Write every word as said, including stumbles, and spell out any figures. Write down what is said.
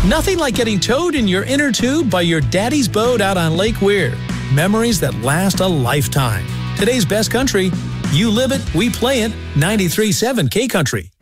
Nothing like getting towed in your inner tube by your daddy's boat out on Lake Weir. Memories that last a lifetime. Today's best country. You live it, we play it. ninety-three point seven K Country.